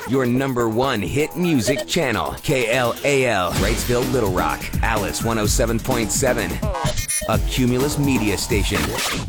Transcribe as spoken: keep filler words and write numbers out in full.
your number one hit music channel. K L A L, Wrightsville, Little Rock. Alice one oh seven point seven. A Cumulus media station.